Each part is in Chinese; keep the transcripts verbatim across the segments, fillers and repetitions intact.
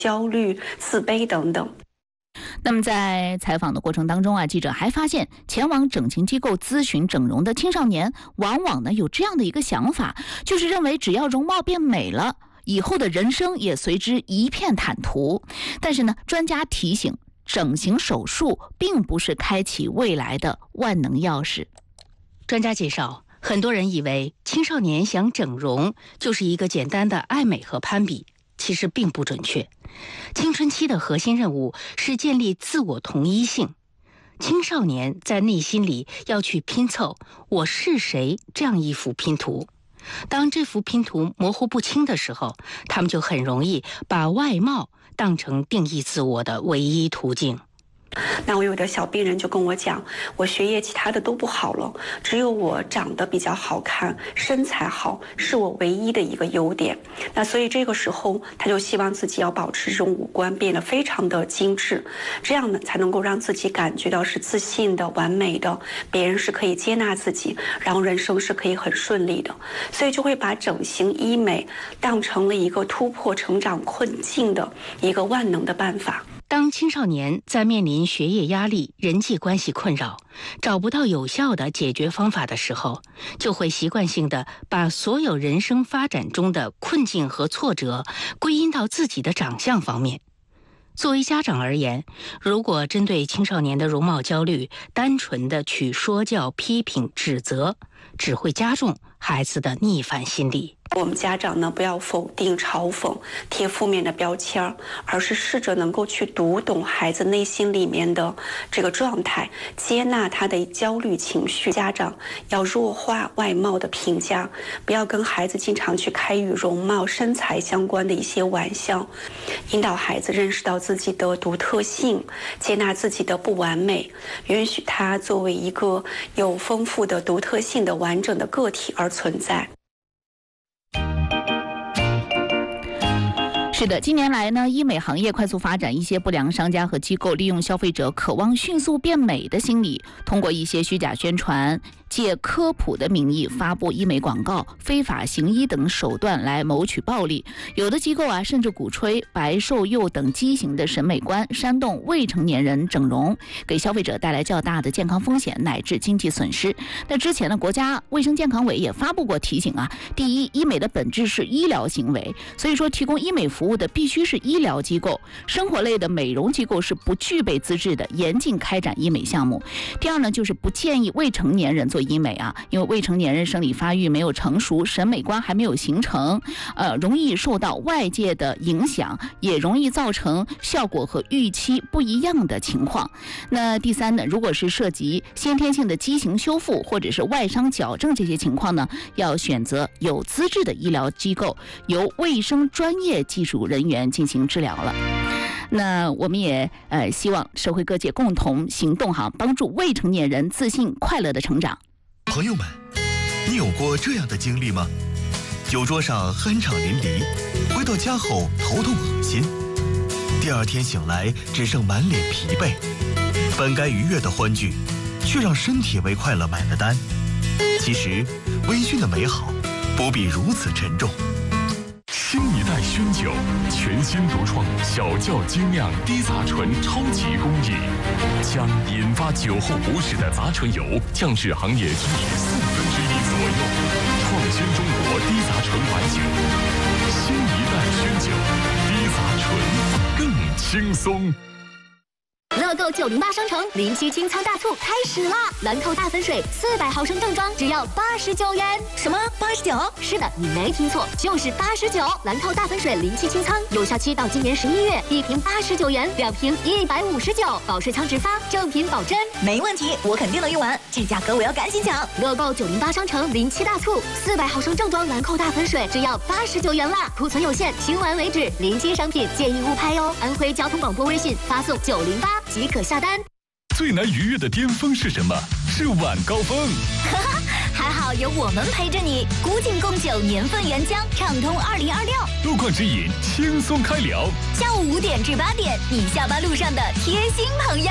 焦虑、自卑等等。 那么在采访的过程当中啊，记者还发现，前往整形机构咨询整容的青少年，往往呢有这样的一个想法，就是认为只要容貌变美了，以后的人生也随之一片坦途。但是呢，专家提醒，整形手术并不是开启未来的万能钥匙。 专家介绍，很多人以为青少年想整容就是一个简单的爱美和攀比，其实并不准确。青春期的核心任务是建立自我同一性，青少年在内心里要去拼凑我是谁这样一幅拼图。当这幅拼图模糊不清的时候，他们就很容易把外貌当成定义自我的唯一途径。 那我有的小病人就跟我讲，我学业其他的都不好了，只有我长得比较好看，身材好是我唯一的一个优点。那所以这个时候他就希望自己要保持这种五官变得非常的精致，这样呢才能够让自己感觉到是自信的、完美的，别人是可以接纳自己，然后人生是可以很顺利的。所以就会把整形医美当成了一个突破成长困境的一个万能的办法。 当青少年在面临学业压力、人际关系困扰，找不到有效的解决方法的时候，就会习惯性的把所有人生发展中的困境和挫折归因到自己的长相方面。作为家长而言，如果针对青少年的容貌焦虑，单纯的去说教、批评、指责，只会加重孩子的逆反心理。 我们家长呢，不要否定、嘲讽、贴负面的标签，而是试着能够去读懂孩子内心里面的这个状态，接纳他的焦虑情绪。家长要弱化外貌的评价，不要跟孩子经常去开与容貌、身材相关的一些玩笑，引导孩子认识到自己的独特性，接纳自己的不完美，允许他作为一个有丰富的独特性的完整的个体而存在。 是的，近年来呢，医美行业快速发展，一些不良商家和机构利用消费者渴望迅速变美的心理，通过一些虚假宣传、借科普的名义发布医美广告、非法行医等手段来谋取暴利。有的机构啊，甚至鼓吹白瘦幼等畸形的审美观，煽动未成年人整容，给消费者带来较大的健康风险乃至经济损失。那之前呢，国家卫生健康委也发布过提醒啊，第一，医美的本质是医疗行为，所以说提供医美服务的必须是医疗机构，生活类的美容机构是不具备资质的，严禁开展医美项目。第二呢，就是不建议未成年人做医美啊，因为未成年人生理发育没有成熟，审美观还没有形成，呃，容易受到外界的影响，也容易造成效果和预期不一样的情况。那第三呢，如果是涉及先天性的畸形修复或者是外伤矫正这些情况呢，要选择有资质的医疗机构，由卫生专业技术人员进行治疗了。那我们也呃希望社会各界共同行动哈，帮助未成年人自信快乐的成长。 朋友们，你有过这样的经历吗？酒桌上酣畅淋漓，回到家后头痛恶心，第二天醒来只剩满脸疲惫，本该愉悦的欢聚，却让身体为快乐买了单。其实，微醺的美好不必如此沉重。 新一代熏酒，全新独创小窖精酿低杂醇超级工艺，将引发酒后不适的杂醇油降至行业均值四分之一左右，创新中国低杂醇白酒。新一代熏酒，低杂醇更轻松。 乐购九零八商城零七清仓大促开始啦！兰蔻大粉水四百毫升正装只要八十九元。什么八十九？是的，你没听错，就是八十九。兰蔻大粉水零七清仓有效期到今年十一月，一瓶八十九元，两瓶一百五十九，保税仓直发，正品保真。 没问题，我肯定能用完，这价格我要赶紧抢！ 乐购九零八商城零七大促，四百毫升正装兰蔻大粉水只要八十九元啦，库存有限，清完为止，临期商品建议勿拍哦。安徽交通广播微信发送九零八。即可下单。 最难逾越的巅峰是什么？是晚高峰。 哈哈，还好有我们陪着你。古井贡酒年份原浆，畅通二零二六。 路况指引，轻松开聊。 下午五点至八点，你下班路上的贴心朋友。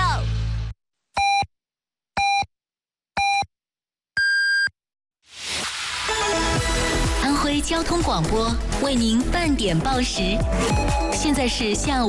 交通广播为您半点报时，现在是下午